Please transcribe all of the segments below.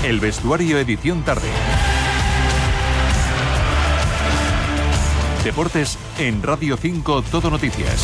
El vestuario edición tarde. Deportes en Radio 5 Todo Noticias.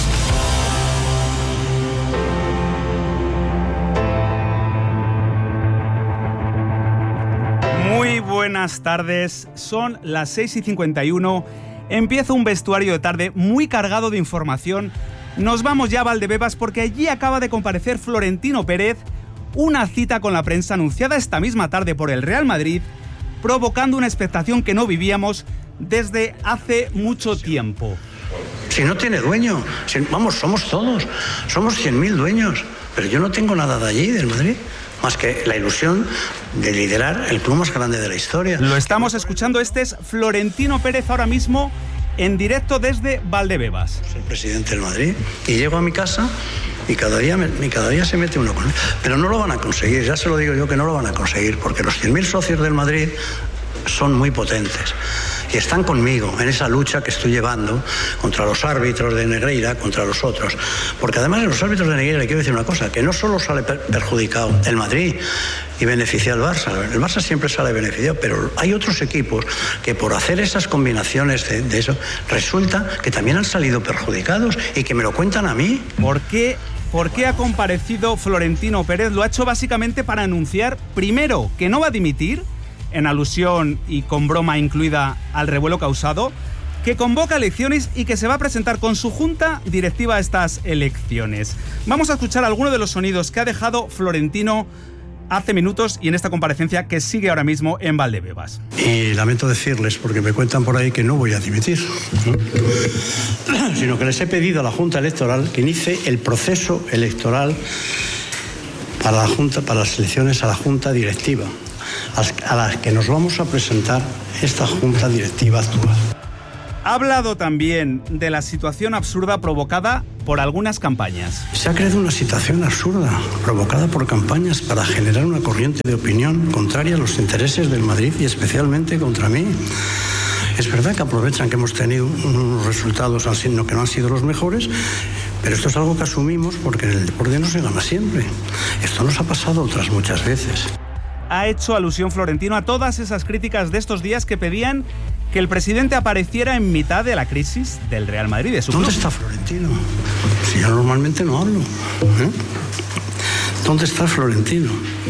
Muy buenas tardes, son las 6:51, empieza un vestuario de tarde muy cargado de información. Nos vamos ya a Valdebebas porque allí acaba de comparecer Florentino Pérez, una cita con la prensa anunciada esta misma tarde por el Real Madrid, provocando una expectación que no vivíamos desde hace mucho tiempo. Si no tiene dueño, vamos, somos todos, somos 100.000 dueños, pero yo no tengo nada de allí, del Madrid, más que la ilusión de liderar el club más grande de la historia. Lo estamos escuchando, este es Florentino Pérez ahora mismo en directo desde Valdebebas. Soy el presidente del Madrid y llego a mi casa y cada día se mete uno con él. Pero no lo van a conseguir, ya se lo digo yo que no lo van a conseguir, porque los 100.000 socios del Madrid son muy potentes y están conmigo en esa lucha que estoy llevando contra los árbitros de Negreira, contra los otros. Porque además de los árbitros de Negreira, le quiero decir una cosa, que no solo sale perjudicado el Madrid y beneficia al Barça, el Barça siempre sale beneficiado, pero hay otros equipos que por hacer esas combinaciones de eso, resulta que también han salido perjudicados y que me lo cuentan a mí. ¿Por qué ha comparecido Florentino Pérez? Lo ha hecho básicamente para anunciar, primero, que no va a dimitir, en alusión y con broma incluida al revuelo causado, que convoca elecciones y que se va a presentar con su junta directiva a estas elecciones. Vamos a escuchar algunos de los sonidos que ha dejado Florentino hace minutos y en esta comparecencia que sigue ahora mismo en Valdebebas. Y lamento decirles, porque me cuentan por ahí que no voy a dimitir, ¿no? Sino que les he pedido a la Junta Electoral que inicie el proceso electoral para las elecciones a la Junta Directiva, a las que nos vamos a presentar esta Junta Directiva actual. Ha hablado también de la situación absurda provocada por algunas campañas. Se ha creado una situación absurda provocada por campañas para generar una corriente de opinión contraria a los intereses del Madrid y especialmente contra mí. Es verdad que aprovechan que hemos tenido unos resultados que no han sido los mejores, pero esto es algo que asumimos porque en el deporte no se gana siempre. Esto nos ha pasado otras muchas veces. Ha hecho alusión Florentino a todas esas críticas de estos días que pedían que el presidente apareciera en mitad de la crisis del Real Madrid. De su ¿Dónde club. está Florentino? Si yo normalmente no hablo. ¿Dónde está Florentino?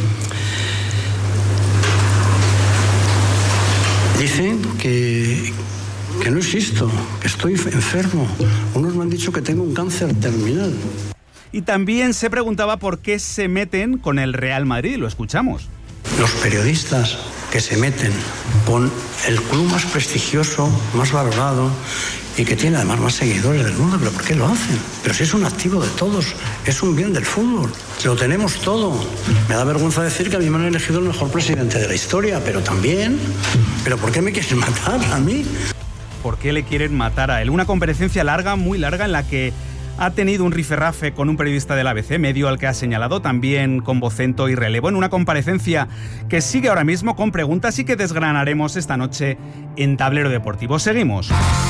Dicen que no existo, que estoy enfermo. Unos me han dicho que tengo un cáncer terminal. Y también se preguntaba por qué se meten con el Real Madrid. Lo escuchamos. Los periodistas que se meten con el club más prestigioso, más valorado y que tiene además más seguidores del mundo, ¿pero por qué lo hacen? Pero si es un activo de todos, es un bien del fútbol, lo tenemos todo. Me da vergüenza decir que a mí me han elegido el mejor presidente de la historia, pero también, ¿pero por qué me quieren matar a mí? ¿Por qué le quieren matar a él? Una comparecencia larga, muy larga, en la que ha tenido un rifirrafe con un periodista del ABC, medio al que ha señalado, también con vocento y relevo, en una comparecencia que sigue ahora mismo con preguntas y que desgranaremos esta noche en Tablero Deportivo. Seguimos.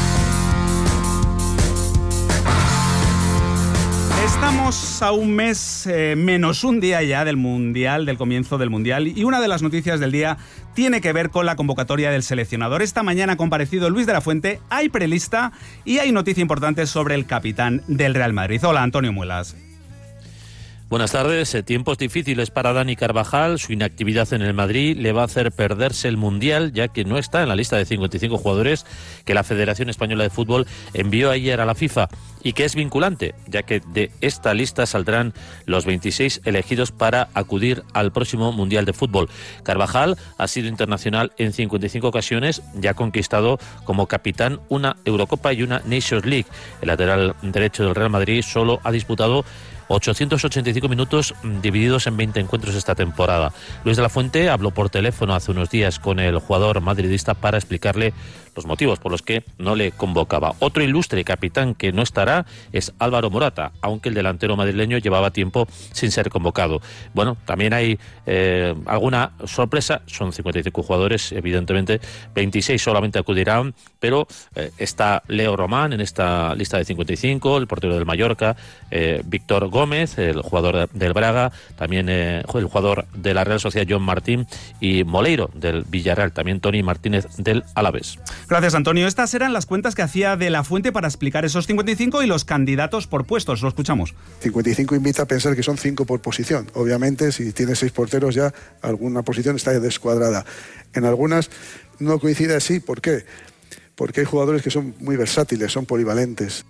Estamos a un mes menos un día ya del Mundial, del comienzo del Mundial, y una de las noticias del día tiene que ver con la convocatoria del seleccionador. Esta mañana ha comparecido Luis de la Fuente, hay prelista y hay noticia importante sobre el capitán del Real Madrid. Hola, Antonio Muelas. Buenas tardes. Tiempos difíciles para Dani Carvajal. Su inactividad en el Madrid le va a hacer perderse el Mundial, ya que no está en la lista de 55 jugadores que la Federación Española de Fútbol envió ayer a la FIFA y que es vinculante, ya que de esta lista saldrán los 26 elegidos para acudir al próximo Mundial de Fútbol. Carvajal ha sido internacional en 55 ocasiones y ha conquistado como capitán una Eurocopa y una Nations League. El lateral derecho del Real Madrid solo ha disputado 885 minutos divididos en 20 encuentros esta temporada. Luis de la Fuente habló por teléfono hace unos días con el jugador madridista para explicarle los motivos por los que no le convocaba. Otro ilustre capitán que no estará es Álvaro Morata, aunque el delantero madrileño llevaba tiempo sin ser convocado. Bueno, también hay alguna sorpresa, son 55 jugadores, evidentemente 26 solamente acudirán, pero está Leo Román en esta lista de 55, el portero del Mallorca, Víctor Gómez, el jugador del Braga, también el jugador de la Real Sociedad John Martín y Moleiro del Villarreal, también Toni Martínez del Alavés. Gracias, Antonio. Estas eran las cuentas que hacía De la Fuente para explicar esos 55 y los candidatos por puestos. Lo escuchamos. 55 invita a pensar que son 5 por posición. Obviamente, si tienes 6 porteros ya alguna posición está descuadrada. En algunas no coincide así. ¿Por qué? Porque hay jugadores que son muy versátiles, son polivalentes.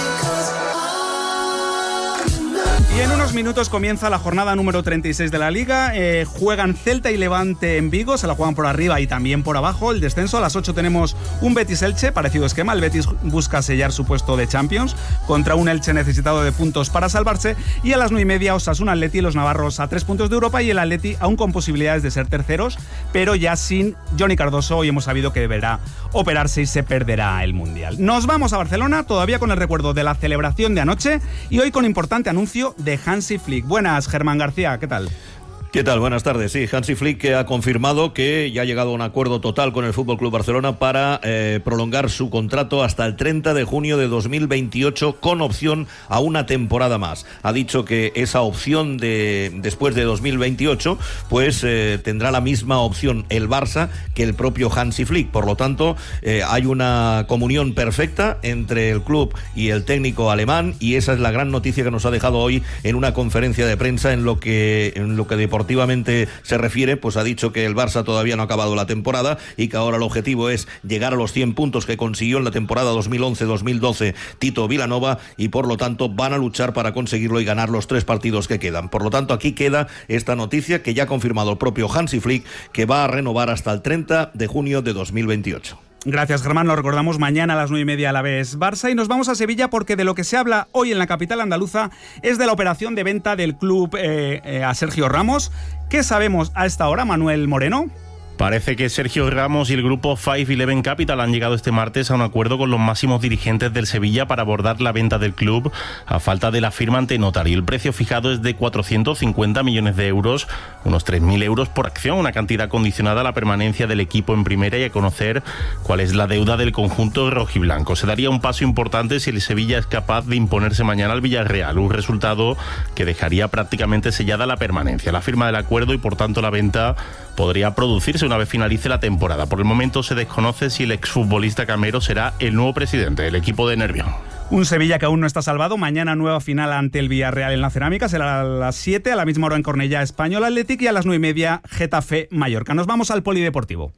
Y en unos minutos comienza la jornada número 36 de la Liga. Juegan Celta y Levante en Vigo, se la juegan por arriba y también por abajo. El descenso, a las 8 tenemos un Betis-Elche, parecido esquema. El Betis busca sellar su puesto de Champions contra un Elche necesitado de puntos para salvarse. Y a las 9:30 Osasuna-Atleti, los navarros a 3 puntos de Europa y el Atleti aún con posibilidades de ser terceros, pero ya sin Johnny Cardoso. Hoy hemos sabido que deberá operarse y se perderá el Mundial. Nos vamos a Barcelona, todavía con el recuerdo de la celebración de anoche y hoy con importante anuncio de Hansi Flick. Buenas, Germán García, ¿qué tal? ¿Qué tal? Buenas tardes. Sí, Hansi Flick ha confirmado que ya ha llegado a un acuerdo total con el FC Barcelona para prolongar su contrato hasta el 30 de junio de 2028 con opción a una temporada más. Ha dicho que esa opción de después de 2028 pues tendrá la misma opción el Barça que el propio Hansi Flick. Por lo tanto, hay una comunión perfecta entre el club y el técnico alemán y esa es la gran noticia que nos ha dejado hoy en una conferencia de prensa en lo que deportivamente se refiere, pues ha dicho que el Barça todavía no ha acabado la temporada y que ahora el objetivo es llegar a los 100 puntos que consiguió en la temporada 2011-2012 Tito Vilanova y por lo tanto van a luchar para conseguirlo y ganar los 3 partidos que quedan. Por lo tanto, aquí queda esta noticia que ya ha confirmado el propio Hansi Flick, que va a renovar hasta el 30 de junio de 2028. Gracias, Germán. Lo recordamos mañana a las 9:30 Alavés Barça y nos vamos a Sevilla porque de lo que se habla hoy en la capital andaluza es de la operación de venta del club a Sergio Ramos. ¿Qué sabemos a esta hora, Manuel Moreno? Parece que Sergio Ramos y el grupo 511 Capital han llegado este martes a un acuerdo con los máximos dirigentes del Sevilla para abordar la venta del club a falta de la firma ante notario. El precio fijado es de 450 millones de euros, unos 3.000 euros por acción, una cantidad condicionada a la permanencia del equipo en primera y a conocer cuál es la deuda del conjunto rojiblanco. Se daría un paso importante si el Sevilla es capaz de imponerse mañana al Villarreal, un resultado que dejaría prácticamente sellada la permanencia. La firma del acuerdo y por tanto la venta podría producirse una vez finalice la temporada. Por el momento se desconoce si el exfutbolista Camero será el nuevo presidente del equipo de Nervión. Un Sevilla que aún no está salvado. Mañana nueva final ante el Villarreal en la Cerámica. Será a las 7, a la misma hora en Cornellá, Español Athletic y a las 9:30 Getafe Mallorca. Nos vamos al polideportivo.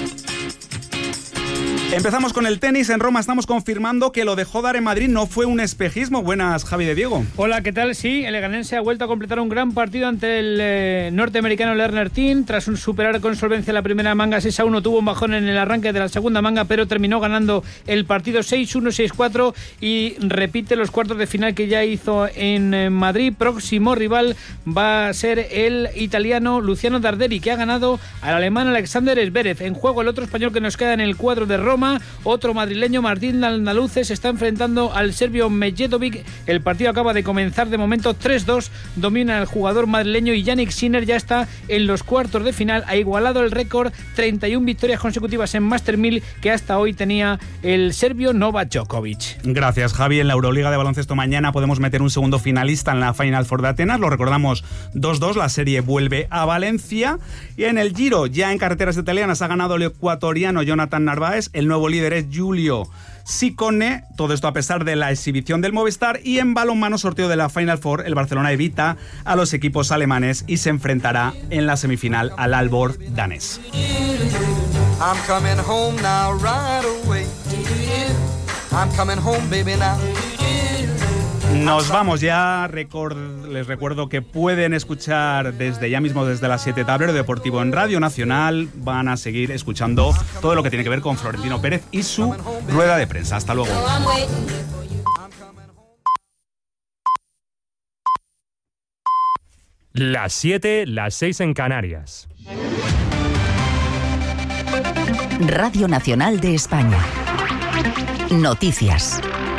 Empezamos con el tenis. En Roma estamos confirmando que lo de Jodar en Madrid no fue un espejismo. Buenas, Javi de Diego. Hola, ¿qué tal? Sí, el leganense ha vuelto a completar un gran partido ante el norteamericano Lerner Team. Tras superar con solvencia la primera manga 6-1, tuvo un bajón en el arranque de la segunda manga, pero terminó ganando el partido 6-1, 6-4 y repite los cuartos de final que ya hizo en Madrid. Próximo rival va a ser el italiano Luciano Darderi, que ha ganado al alemán Alexander Zverev. En juego el otro español que nos queda en el cuadro de Roma. Otro madrileño, Martín Andaluce, se está enfrentando al serbio Medjedovic. El partido acaba de comenzar, de momento 3-2, domina el jugador madrileño y Yannick Sinner ya está en los cuartos de final. Ha igualado el récord, 31 victorias consecutivas en Master 1000 que hasta hoy tenía el serbio Novak Djokovic. Gracias, Javi. En la Euroliga de baloncesto mañana podemos meter un segundo finalista en la Final Four de Atenas. Lo recordamos 2-2, la serie vuelve a Valencia. Y en el Giro, ya en carreteras italianas, ha ganado el ecuatoriano Jonathan Narváez. El nuevo líder es Giulio Ciccone, todo esto a pesar de la exhibición del Movistar. Y en balonmano, sorteo de la Final Four, el Barcelona evita a los equipos alemanes y se enfrentará en la semifinal al Aalborg danés. I'm coming home now, right away. I'm coming home, baby, now. Nos vamos ya. Les recuerdo que pueden escuchar desde ya mismo, desde las 7, Tablero Deportivo en Radio Nacional. Van a seguir escuchando todo lo que tiene que ver con Florentino Pérez y su rueda de prensa. Hasta luego. Las 7, las 6 en Canarias. Radio Nacional de España. Noticias.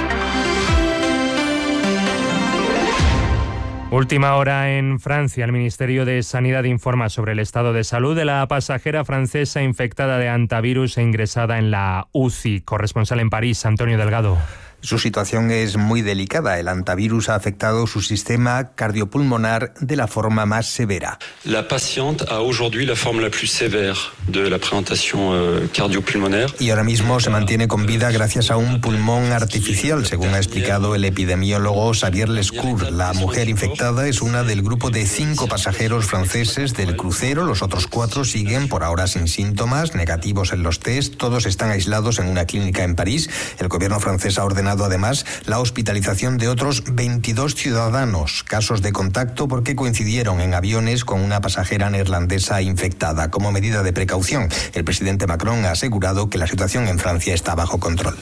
Última hora en Francia. El Ministerio de Sanidad informa sobre el estado de salud de la pasajera francesa infectada de hantavirus e ingresada en la UCI. Corresponsal en París, Antonio Delgado. Su situación es muy delicada. El hantavirus ha afectado su sistema cardiopulmonar de la forma más severa. La paciente a aujourd'hui la forme la plus sévère de la présentation cardiopulmonaire. Y ahora mismo se mantiene con vida gracias a un pulmón artificial, según ha explicado el epidemiólogo Xavier Lescour. La mujer infectada es una del grupo de 5 pasajeros franceses del crucero. Los otros 4 siguen por ahora sin síntomas, negativos en los test. Todos están aislados en una clínica en París. El gobierno francés ha ordenado además la hospitalización de otros 22 ciudadanos, casos de contacto porque coincidieron en aviones con una pasajera neerlandesa infectada. Como medida de precaución, el presidente Macron ha asegurado que la situación en Francia está bajo control.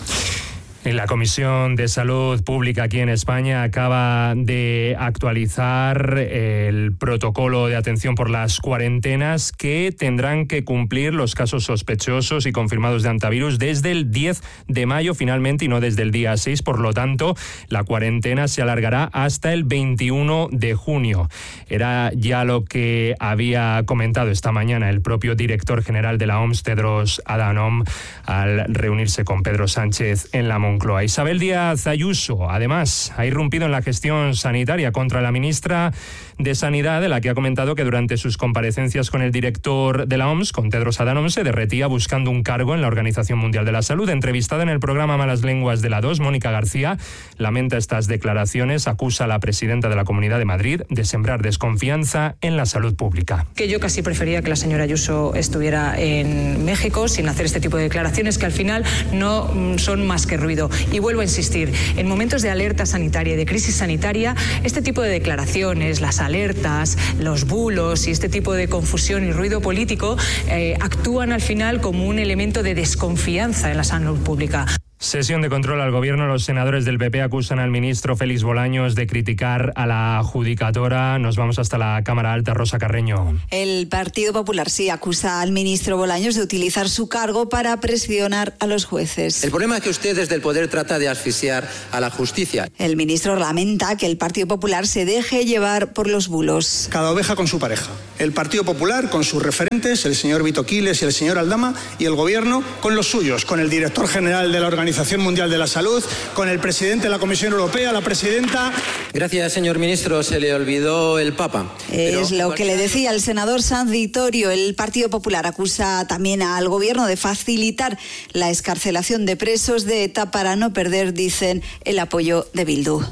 La Comisión de Salud Pública aquí en España acaba de actualizar el protocolo de atención por las cuarentenas que tendrán que cumplir los casos sospechosos y confirmados de hantavirus desde el 10 de mayo finalmente y no desde el día 6. Por lo tanto, la cuarentena se alargará hasta el 21 de junio. Era ya lo que había comentado esta mañana el propio director general de la OMS, Tedros Adhanom, al reunirse con Pedro Sánchez en la Moncloa. Isabel Díaz Ayuso, además, ha irrumpido en la gestión sanitaria contra la ministra de Sanidad, de la que ha comentado que durante sus comparecencias con el director de la OMS, con Tedros Adhanom, se derretía buscando un cargo en la Organización Mundial de la Salud. Entrevistada en el programa Malas Lenguas de la 2, Mónica García lamenta estas declaraciones, acusa a la presidenta de la Comunidad de Madrid de sembrar desconfianza en la salud pública. Que yo casi prefería que la señora Ayuso estuviera en México sin hacer este tipo de declaraciones que al final no son más que ruido. Y vuelvo a insistir, en momentos de alerta sanitaria y de crisis sanitaria, este tipo de declaraciones, las alertas, los bulos y este tipo de confusión y ruido político actúan al final como un elemento de desconfianza en la salud pública. Sesión de control al gobierno. Los senadores del PP acusan al ministro Félix Bolaños de criticar a la judicatura. Nos vamos hasta la Cámara Alta. Rosa Carreño. El Partido Popular sí acusa al ministro Bolaños de utilizar su cargo para presionar a los jueces. El problema es que usted desde el poder trata de asfixiar a la justicia. El ministro lamenta que el Partido Popular se deje llevar por los bulos. Cada oveja con su pareja. El Partido Popular con sus referentes, el señor Vito Quiles y el señor Aldama, y el gobierno con los suyos, con el director general de la Organización Mundial de la Salud, con el presidente de la Comisión Europea, la presidenta. Gracias, señor ministro. Se le olvidó el Papa. Es lo que le decía el senador Sanz Vittorio. El Partido Popular acusa también al gobierno de facilitar la excarcelación de presos de ETA para no perder, dicen, el apoyo de Bildu.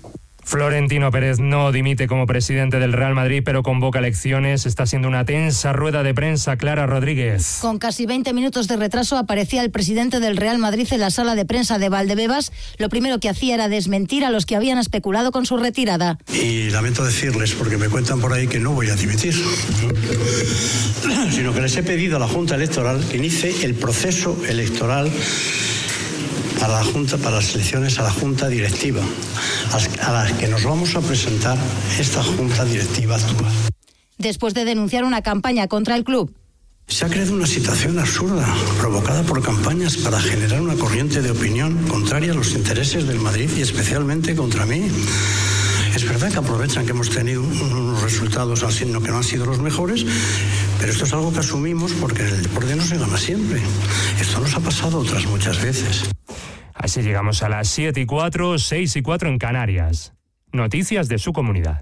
Florentino Pérez no dimite como presidente del Real Madrid, pero convoca elecciones. Está siendo una tensa rueda de prensa. Clara Rodríguez. Con casi 20 minutos de retraso aparecía el presidente del Real Madrid en la sala de prensa de Valdebebas. Lo primero que hacía era desmentir a los que habían especulado con su retirada. Y lamento decirles, porque me cuentan por ahí que no voy a dimitir, sino que les he pedido a la Junta Electoral que inicie el proceso electoral para la Junta, para las elecciones a la Junta Directiva, a las que nos vamos a presentar esta Junta Directiva actual. Después de denunciar una campaña contra el club. Se ha creado una situación absurda, provocada por campañas para generar una corriente de opinión contraria a los intereses del Madrid y especialmente contra mí. Es verdad que aprovechan que hemos tenido unos resultados que no han sido los mejores, pero esto es algo que asumimos porque en el deporte no se gana siempre. Esto nos ha pasado otras muchas veces. Así llegamos a las 7:04, 6:04 en Canarias. Noticias de su comunidad.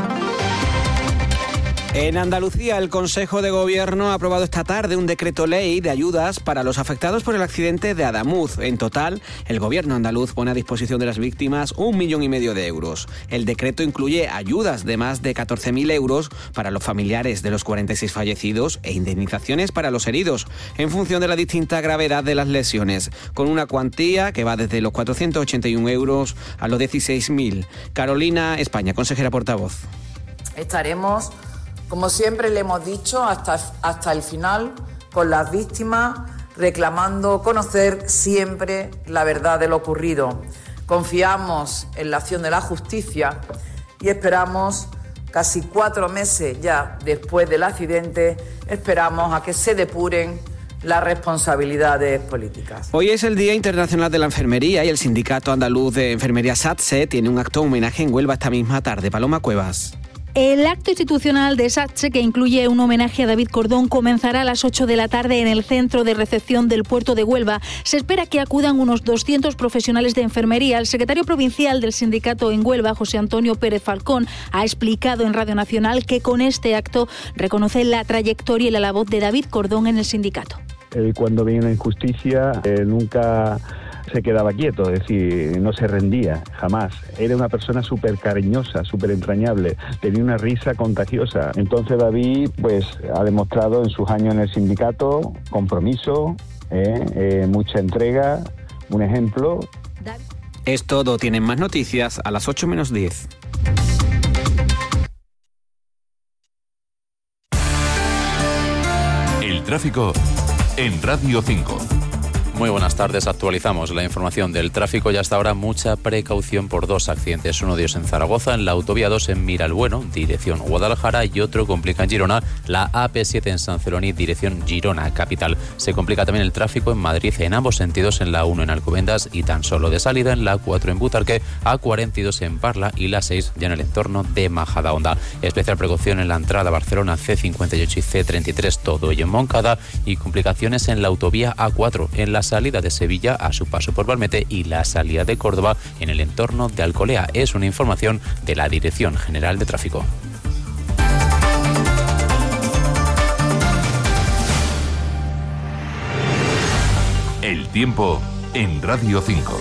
En Andalucía, el Consejo de Gobierno ha aprobado esta tarde un decreto ley de ayudas para los afectados por el accidente de Adamuz. En total, el Gobierno andaluz pone a disposición de las víctimas 1,5 millones de euros. El decreto incluye ayudas de más de 14.000 euros para los familiares de los 46 fallecidos e indemnizaciones para los heridos, en función de la distinta gravedad de las lesiones, con una cuantía que va desde los 481 euros a los 16.000. Carolina España, consejera portavoz. Estaremos, como siempre le hemos dicho, hasta el final con las víctimas, reclamando conocer siempre la verdad de lo ocurrido. Confiamos en la acción de la justicia y esperamos, casi 4 meses ya después del accidente, esperamos a que se depuren las responsabilidades políticas. Hoy es el Día Internacional de la Enfermería y el Sindicato Andaluz de Enfermería SATSE tiene un acto de homenaje en Huelva esta misma tarde. Paloma Cuevas. El acto institucional de SATSE, que incluye un homenaje a David Cordón, comenzará a las 8 de la tarde en el centro de recepción del puerto de Huelva. Se espera que acudan unos 200 profesionales de enfermería. El secretario provincial del sindicato en Huelva, José Antonio Pérez Falcón, ha explicado en Radio Nacional que con este acto reconoce la trayectoria y la labor de David Cordón en el sindicato. Cuando viene una injusticia, nunca se quedaba quieto, es decir, no se rendía, jamás. Era una persona súper cariñosa, súper entrañable, tenía una risa contagiosa. Entonces David pues ha demostrado en sus años en el sindicato compromiso, mucha entrega, un ejemplo. Es todo, tienen más noticias a las 8 menos 10. El tráfico en Radio 5. Muy buenas tardes, actualizamos la información del tráfico y hasta ahora mucha precaución por dos accidentes. Uno de ellos en Zaragoza, en la autovía 2 en Miralbueno, dirección Guadalajara, y otro complica en Girona, la AP7 en San Celoni, dirección Girona, capital. Se complica también el tráfico en Madrid en ambos sentidos, en la 1 en Alcobendas y tan solo de salida en la 4 en Butarque, A42 en Parla y la 6 ya en el entorno de Majadahonda. Especial precaución en la entrada a Barcelona, C58 y C33, todo ello en Moncada, y complicaciones en la autovía A4 en la salida de Sevilla a su paso por Valmete y la salida de Córdoba en el entorno de Alcolea. Es una información de la Dirección General de Tráfico. El tiempo en Radio 5.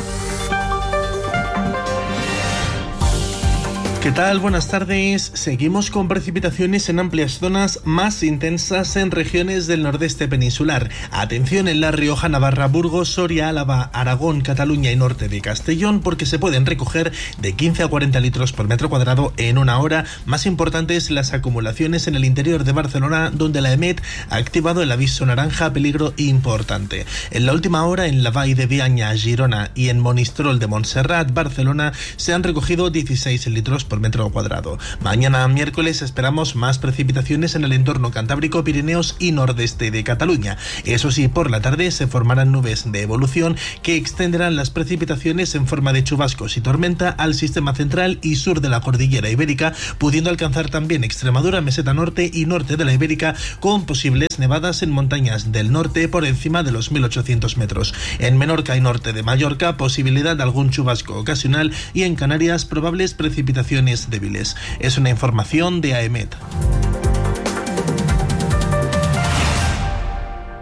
¿Qué tal? Buenas tardes. Seguimos con precipitaciones en amplias zonas, más intensas en regiones del nordeste peninsular. Atención en La Rioja, Navarra, Burgos, Soria, Álava, Aragón, Cataluña y norte de Castellón, porque se pueden recoger de 15 a 40 litros por metro cuadrado en una hora. Más importantes las acumulaciones en el interior de Barcelona, donde la EMET ha activado el aviso naranja peligro importante. En la última hora, en la Vall de Bianya, Girona y en Monistrol de Montserrat, Barcelona, se han recogido 16 litros por metro cuadrado. Mañana miércoles esperamos más precipitaciones en el entorno cantábrico, Pirineos y nordeste de Cataluña. Eso sí, por la tarde se formarán nubes de evolución que extenderán las precipitaciones en forma de chubascos y tormenta al sistema central y sur de la cordillera ibérica, pudiendo alcanzar también Extremadura, meseta norte y norte de la Ibérica, con posibles nevadas en montañas del norte por encima de los 1800 metros. En Menorca y norte de Mallorca, posibilidad de algún chubasco ocasional, y en Canarias probables precipitaciones débiles. Es una información de AEMET.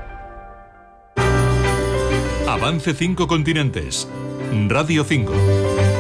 Avance 5 continentes. Radio 5.